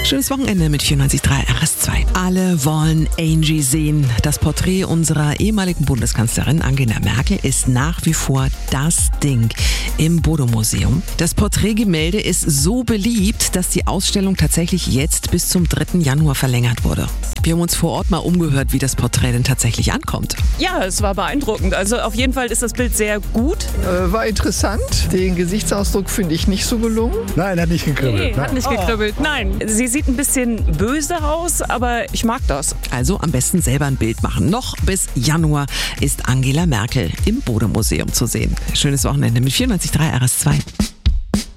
Schönes Wochenende mit 94.3 RS2. Alle wollen Angie sehen. Das Porträt unserer ehemaligen Bundeskanzlerin Angela Merkel ist nach wie vor das Ding im Bode-Museum. Das Porträtgemälde ist so beliebt, dass die Ausstellung tatsächlich jetzt bis zum 3. Januar verlängert wurde. Wir haben uns vor Ort mal umgehört, wie das Porträt denn tatsächlich ankommt. Ja, es war beeindruckend. Also auf jeden Fall ist das Bild sehr gut. War interessant. Den Gesichtsausdruck finde ich nicht so gelungen. Nein, hat nicht gekribbelt. Nee, hat nicht gekribbelt. Nein, sie sieht ein bisschen böse aus, aber ich mag das. Also am besten selber ein Bild machen. Noch bis Januar ist Angela Merkel im Bode-Museum zu sehen. Schönes Wochenende mit 94.3 RS2.